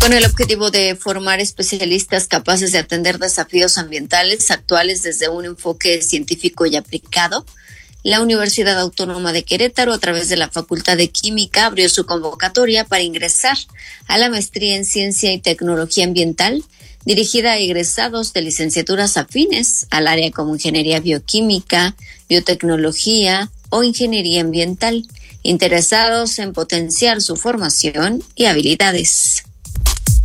Con el objetivo de formar especialistas capaces de atender desafíos ambientales actuales desde un enfoque científico y aplicado, la Universidad Autónoma de Querétaro, a través de la Facultad de Química, abrió su convocatoria para ingresar a la maestría en Ciencia y Tecnología Ambiental, dirigida a egresados de licenciaturas afines al área como Ingeniería Bioquímica, Biotecnología o Ingeniería Ambiental, interesados en potenciar su formación y habilidades.